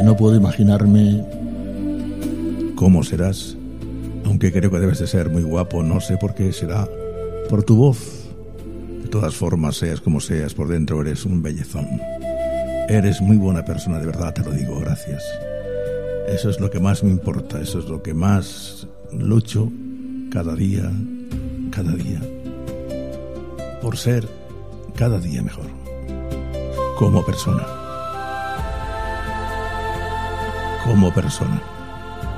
no puedo imaginarme cómo serás, aunque creo que debes de ser muy guapo. No sé por qué será, por tu voz. De todas formas, seas como seas, por dentro eres un bellezón. Eres muy buena persona, de verdad te lo digo, gracias. Eso es lo que más me importa, eso es lo que más lucho cada día, por ser cada día mejor, como persona.